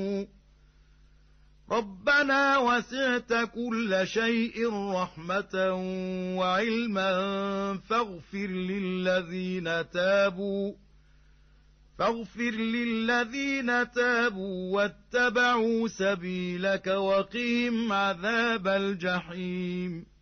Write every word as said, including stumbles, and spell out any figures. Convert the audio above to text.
ربنا وسعت كل شيء رحمة وعلما فاغفر للذين تابوا فاغفر للذين تابوا واتبعوا سبيلك وقهم عذاب الجحيم